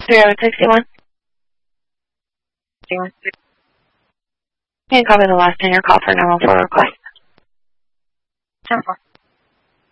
361. And copy the last in your call for 914 request. 10-4.